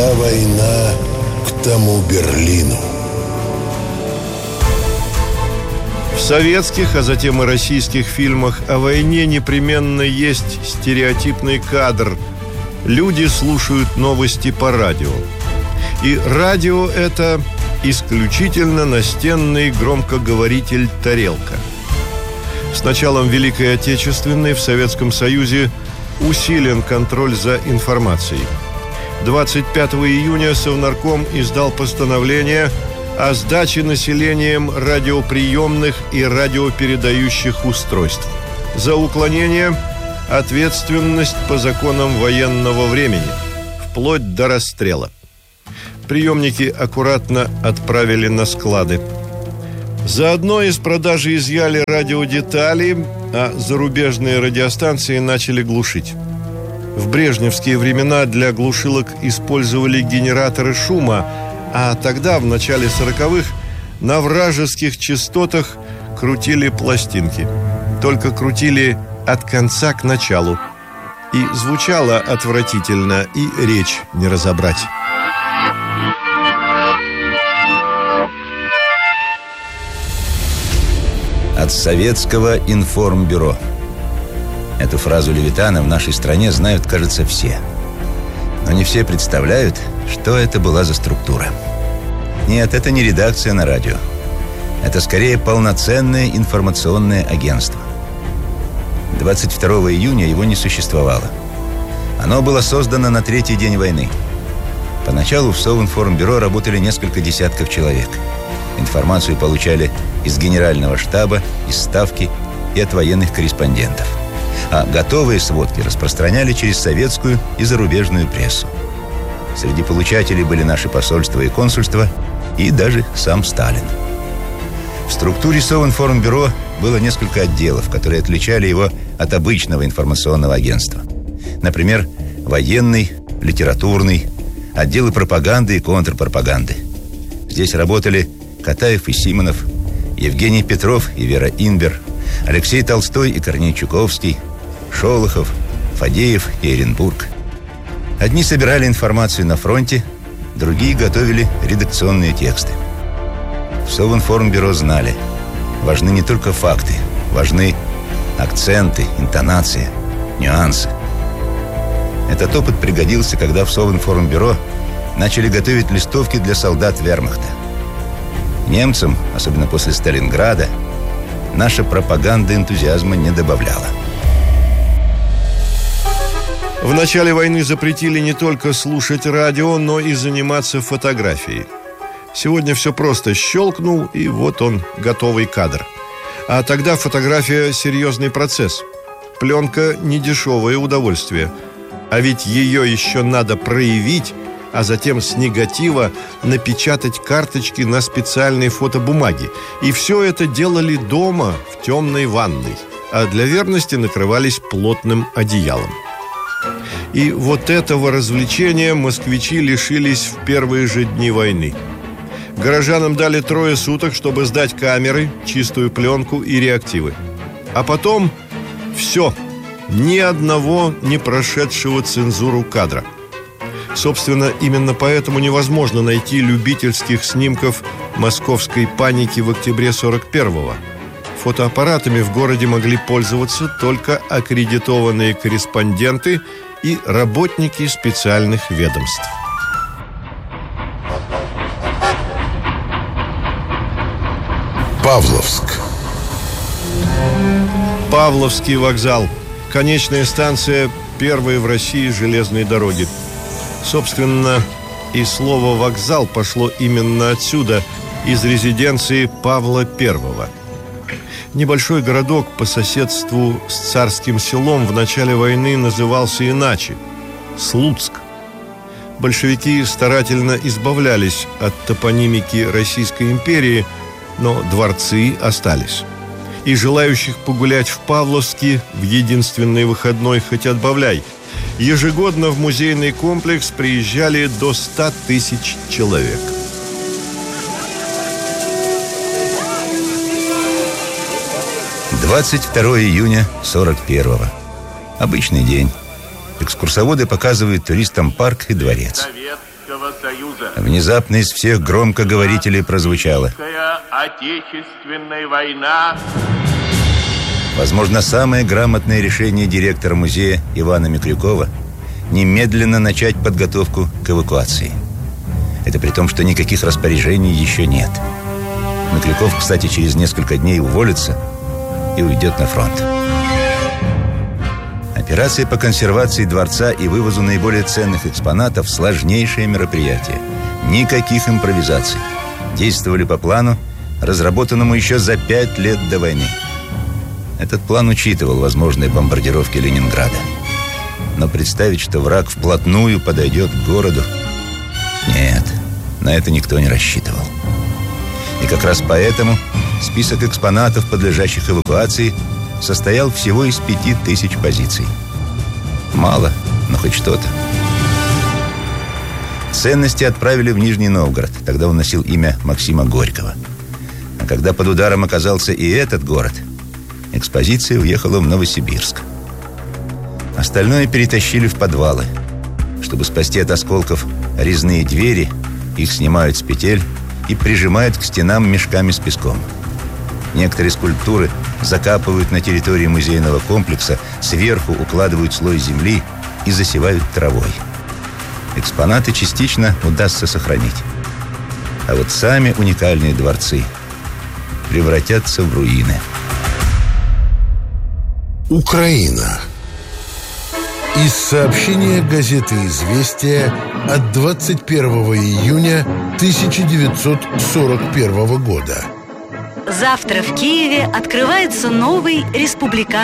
Та война к тому Берлину. В советских, а затем и российских фильмах о войне непременно есть стереотипный кадр. Люди слушают новости по радио. И радио – это исключительно настенный громкоговоритель «Тарелка». С началом Великой Отечественной в Советском Союзе усилен контроль за информацией. 25 июня Совнарком издал постановление о сдаче населением радиоприемных и радиопередающих устройств. За уклонение – ответственность по законам военного времени, вплоть до расстрела. Приемники аккуратно отправили на склады. Заодно из продажи изъяли радиодетали, а зарубежные радиостанции начали глушить. В брежневские времена для глушилок использовали генераторы шума, а тогда, в начале 40-х, на вражеских частотах крутили пластинки. Только крутили от конца к началу. И звучало отвратительно, и речь не разобрать. От Советского информбюро. Эту фразу Левитана в нашей стране знают, кажется, все. Но не все представляют, что это была за структура. Нет, это не редакция на радио. Это скорее полноценное информационное агентство. 22 июня его не существовало. Оно было создано на третий день войны. Поначалу в Совинформбюро работали несколько десятков человек. Информацию получали из генерального штаба, из ставки и от военных корреспондентов. А готовые сводки распространяли через советскую и зарубежную прессу. Среди получателей были наши посольства и консульства, и даже сам Сталин. В структуре Совинформбюро было несколько отделов, которые отличали его от обычного информационного агентства. Например, военный, литературный, отделы пропаганды и контрпропаганды. Здесь работали Катаев и Симонов, Евгений Петров и Вера Инбер, Алексей Толстой и Корней Чуковский, Шолохов, Фадеев и Оренбург. Одни собирали информацию на фронте, другие готовили редакционные тексты. В Совинформбюро знали, важны не только факты, важны акценты, интонация, нюансы. Этот опыт пригодился, когда в Совинформбюро начали готовить листовки для солдат вермахта. Немцам, особенно после Сталинграда, наша пропаганда энтузиазма не добавляла. В начале войны запретили не только слушать радио, но и заниматься фотографией. Сегодня все просто: щелкнул, и вот он, готовый кадр. А тогда фотография – серьезный процесс. Пленка – недешевое удовольствие. А ведь ее еще надо проявить, а затем с негатива напечатать карточки на специальной фотобумаге. И все это делали дома, в темной ванной, а для верности накрывались плотным одеялом. И вот этого развлечения москвичи лишились в первые же дни войны. Горожанам дали 3 суток, чтобы сдать камеры, чистую пленку и реактивы. А потом все, ни одного не прошедшего цензуру кадра. Собственно, именно поэтому невозможно найти любительских снимков московской паники в октябре 41-го. Фотоаппаратами в городе могли пользоваться только аккредитованные корреспонденты и работники специальных ведомств. Павловск. Павловский вокзал. Конечная станция первой в России железной дороги. Собственно, и слово «вокзал» пошло именно отсюда, из резиденции Павла I. Небольшой городок по соседству с Царским Селом в начале войны назывался иначе – Слуцк. Большевики старательно избавлялись от топонимики Российской империи, но дворцы остались. И желающих погулять в Павловске в единственный выходной хоть отбавляй. Ежегодно в музейный комплекс приезжали до 100 тысяч человек. — 22 июня 41-го. Обычный день. Экскурсоводы показывают туристам парк и дворец. Внезапно из всех громкоговорителей прозвучало: Отечественная война. Возможно, самое грамотное решение директора музея Ивана Микрюкова — немедленно начать подготовку к эвакуации. Это при том, что никаких распоряжений еще нет. Микрюков, кстати, через несколько дней уволится и уйдет на фронт. Операция по консервации дворца и вывозу наиболее ценных экспонатов — сложнейшее мероприятие. Никаких импровизаций. Действовали по плану, разработанному еще за 5 лет до войны. Этот план учитывал возможные бомбардировки Ленинграда. Но представить, что враг вплотную подойдет к городу, нет, на это никто не рассчитывал. И как раз поэтому список экспонатов, подлежащих эвакуации, состоял всего из 5000 позиций. Мало, но хоть что-то. Ценности отправили в Нижний Новгород. Тогда он носил имя Максима Горького. А когда под ударом оказался и этот город, экспозиция уехала в Новосибирск. Остальное перетащили в подвалы. Чтобы спасти от осколков резные двери, их снимают с петель и прижимают к стенам мешками с песком. Некоторые скульптуры закапывают на территории музейного комплекса, сверху укладывают слой земли и засевают травой. Экспонаты частично удастся сохранить. А вот сами уникальные дворцы превратятся в руины. Украина. Из сообщения газеты «Известия» от 21 июня 1941 года. Завтра в Киеве открывается новый республиканский